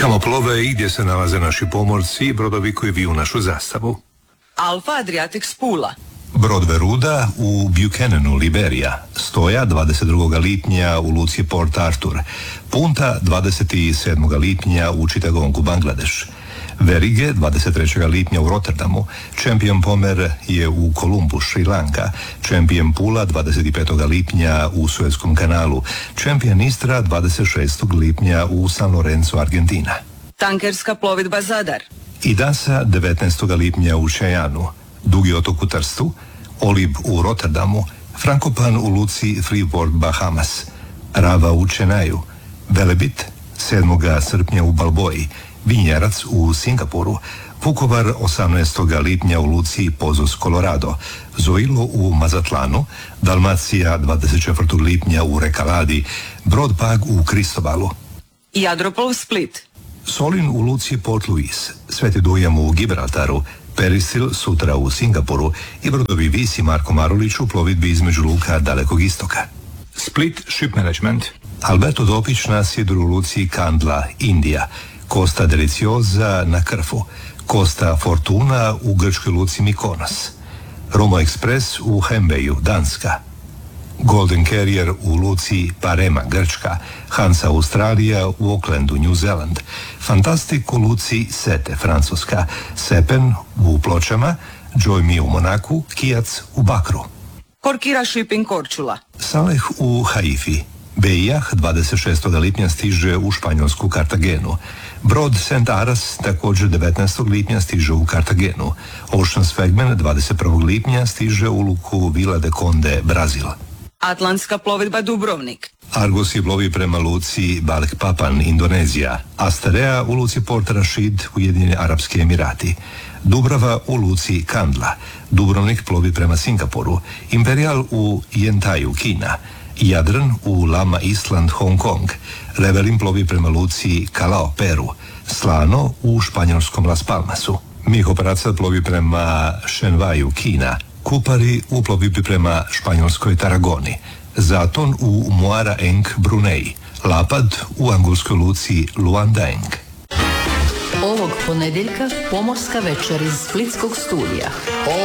Kamo plove i gdje se nalaze naši pomorci i brodovi koji viju našu zastavu? Alfa Adriatic Pula. Brod Veruda u Buchananu, Liberija, stoja 22. lipnja u luci Port Arthur, Punta 27. lipnja u Chittagonu, Bangladeš, Verige 23. lipnja u Rotterdamu, Champion Pomer je u Kolumbu, Šri Lanka, Champion Pula 25. lipnja u Suezkom kanalu, Champion Istra 26. lipnja u San Lorenzo, Argentina. Tankerska plovidba Zadar. Idasa 19. lipnja u Čajanu, Dugi otok u Trstu, Olib u Rotterdamu, Frankopan u luci Freeport, Bahamas, Rava u Čenaju, Velebit 7. srpnja u Balboji, Vinjerac u Singapuru, Vukovar 18. lipnja u luci Pozos, Colorado, Zoilo u Mazatlanu, Dalmacija 24. lipnja u Rekaladi, Brod Pag u Kristobalu. Jadroplov Split. Solin u luci Port Louis, Sveti Dujam u Gibraltaru, Perisil sutra u Singapuru i brodovi Vis i Marko Marulić u plovidbi između luka Dalekog istoka. Split Ship Management. Alberto Dopić na sidru u luci Kandla, Indija, Costa Deliciosa na Krfu, Costa Fortuna u grčkoj luci Mikonos, Romo Express u Hembeju, Danska, Golden Carrier u luci Parema, Grčka, Hansa Australija u Aucklandu, New Zealand, Fantastic u luci Sete, Francuska, Sepen u Pločama, Joy Me u Monaku, Kijac u Bakru. Korkira Shipping Korčula. Saleh u Haifi, Bejah 26. lipnja stiže u španjolsku Kartagenu. Brod St. Aras također 19. lipnja stiže u Kartagenu. Ocean Swagman 21. lipnja stiže u luku Vila de Conde, Brazil. Atlantska plovidba Dubrovnik. Argos je plovi prema luci Balikpapan, Indonezija. Asterea u luci Port Rashid, Ujedinjeni Arapski Emirati. Dubrava u luci Kandla. Dubrovnik plovi prema Singapuru. Imperial u Yentaju, Kina. Jadran u Lama Island, Hong Kong. Revelin plovi prema luci Callao, Peru. Slano u španjolskom Las Palmasu. Miho Praca plovi prema Shenvaju, Kina. Kupari u plovidbi prema španjolskoj Tarragoni. Zaton u Muara Eng, Brunei. Lapad u angolskoj luci Luanda-Eng. Ovog ponedjeljka pomorska večer iz splitskog studija.